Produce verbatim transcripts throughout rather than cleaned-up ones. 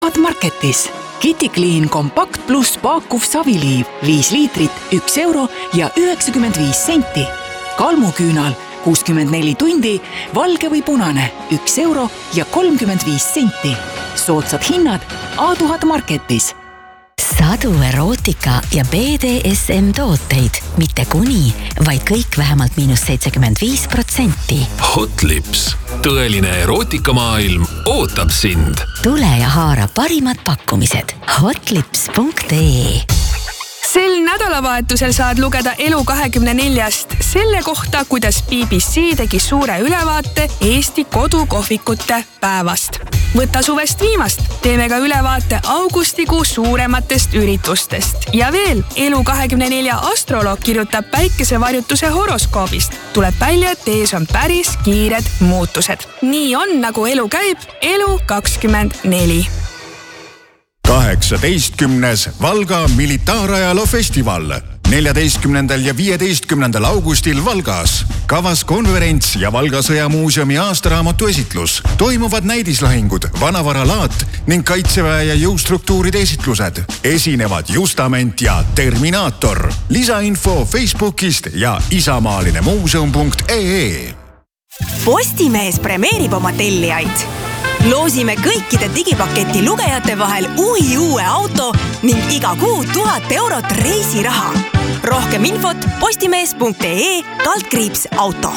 Marketis. Kitty Clean Compact Plus paakuv saviliiv viis liitrit, üks euro ja üheksakümmend viis senti. Kalmuküünal kuuskümmend neli tundi, valge või punane, üks euro ja kolmkümmend viis senti. Soodsad hinnad A tuhat Marketis. Sadu erootika ja B D S M tooteid, mitte kuni, vaid kõik vähemalt miinus seitsekümmend viis protsenti. Hot Lips. Tõeline erootikamaailm ootab sind. Tule ja haara parimad pakkumised. hotlips punkt ee. Sel nädalavahetusel saad lugeda Elu kahekümne neljast selle kohta, kuidas B B C tegi suure ülevaate Eesti kodukohvikute päevast. Võta suvest viimast. Teeme ka ülevaate augustikuu suurematest üritustest. Ja veel, Elu kahekümne nelja astroloog kirjutab päikesevarjutuse horoskoobist. Tuleb välja, et ees on päris kiired muutused. Nii on, nagu elu käib. Elu kakskümmend neli. kaheksateistkümnes Valga militaarajaloo festival. neljateistkümnendal ja viieteistkümnendal augustil Valgas. Kavas konverents ja Valga sõjamuuseumi aastaraamatu esitlus. Toimuvad näidislahingud, vanavaralaat ning kaitseväe ja jõustruktuuride esitlused. Esinevad Justament ja Terminaator. Lisainfo Facebookist ja isamaaline muuseum punkt ee. Postimees premeerib oma tellijaid. Loosime kõikide digipaketi lugejate vahel uhi uue auto ning iga kuu tuhat eurot reisiraha. Rohkem infot postimees punkt ee kaldkriips auto.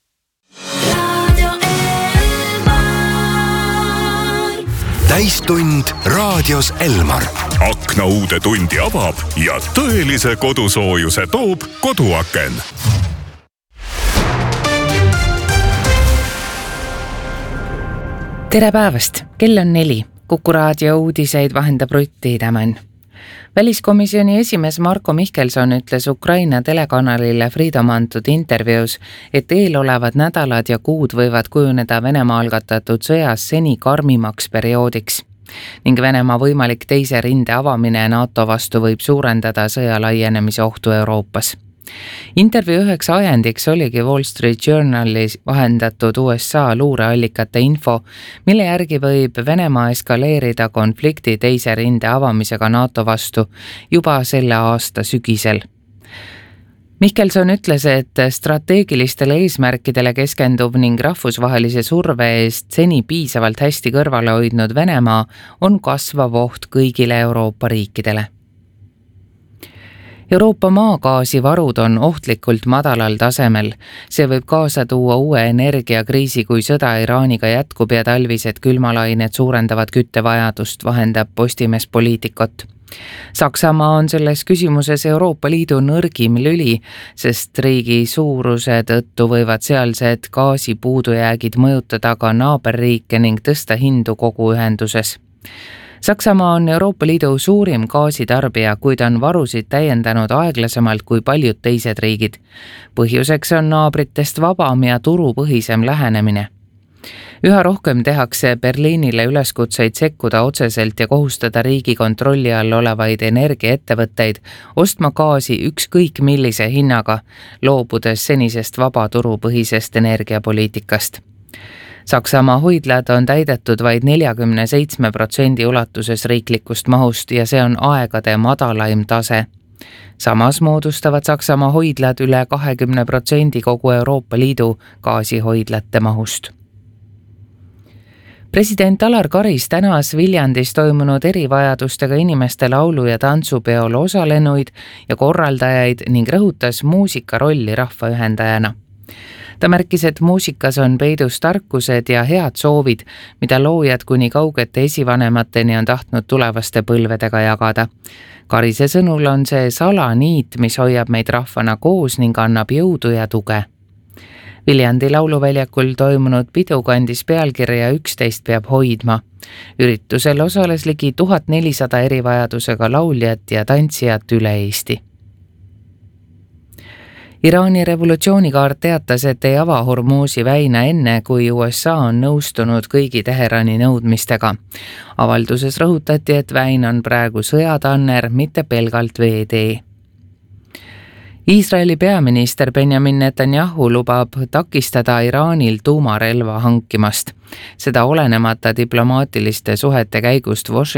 Täistund raadios Elmar. Akna uude tundi avab ja tõelise kodusoojuse toob koduaken. Tere päevast, kell on neli. Kuku raadio uudiseid vahendab Rutti Tämän. Väliskomisjoni esimees Marko Mihkelson ütles Ukraina telekanalile Freedom antud intervjuus, et eelolevad nädalad ja kuud võivad kujuneda Venemaa algatatud sõjas seni karmimaks perioodiks. Ning Venemaa võimalik teise rinde avamine NATO vastu võib suurendada sõja laienemise ohtu Euroopas. Intervjuu üheks ajendiks oligi Wall Street Journalis vahendatud U S A luureallikate info, mille järgi võib Venemaa eskaleerida konflikti teise rinde avamisega NATO vastu juba selle aasta sügisel. Mihkelson ütles, et strateegilistele eesmärkidele keskenduv ning rahvusvahelise surve eest seni piisavalt hästi kõrvale hoidnud Venemaa on kasvav oht kõigile Euroopa riikidele. Euroopa maagaasivarud on ohtlikult madalal tasemel. See võib kaasa tuua uue energiakriisi, kui sõda Iraaniga jätkub ja talvised külmalained suurendavad küttevajadust, vahendab Postimees Poliitikot. Saksamaa on selles küsimuses Euroopa Liidu nõrgim lüli, sest riigi suuruse tõttu võivad sealsed gaasipuudujäägid mõjutada ka naaberriike ning tõsta hindu kogu ühenduses. Saksamaa on Euroopa Liidu suurim gaasitarbija, kuid on varusid täiendanud aeglasemalt kui paljud teised riigid. Põhjuseks on naabritest vabam ja turupõhisem lähenemine. Üha rohkem tehakse Berliinile üleskutseid sekkuda otseselt ja kohustada riigi kontrolli all olevaid energiaettevõtteid ostma gaasi ükskõik millise hinnaga, loobudes senisest vaba turupõhisest energiapoliitikast. Saksamaa hoidlad on täidetud vaid neljakümne seitsme protsendi ulatuses riiklikust mahust ja see on aegade madalaim tase. Samas moodustavad Saksamaa hoidlad üle kahekümne protsendi kogu Euroopa Liidu gaasihoidlate mahust. President Alar Karis tänas Viljandis toimunud erivajadustega inimeste laulu- ja tantsupeol osalenuid ja korraldajaid ning rõhutas muusika rolli rahvaühendajana. Ta märkis, et muusikas on peidus tarkused ja head soovid, mida loojad kuni kaugete esivanemateni on tahtnud tulevaste põlvedega jagada. Karise sõnul on see salaniit, mis hoiab meid rahvana koos ning annab jõudu ja tuge. Viljandi lauluväljakul toimunud pidu kandis pealkirja üksteist peab hoidma. Üritusel osales ligi tuhat nelisada erivajadusega lauljat ja tantsijat üle Eesti. Iraani revolutsioonikaart teatas, et ei ava Hormuzi väina enne, kui U S A on nõustunud kõigi Teherani nõudmistega. Avalduses rõhutati, et väin on praegu sõjatanner, mitte pelgalt veetee. Iisraeli peaminister Benjamin Netanyahu lubab takistada Iraanil tuumarelva hankimast. Seda olenemata diplomaatiliste suhete käigust Washington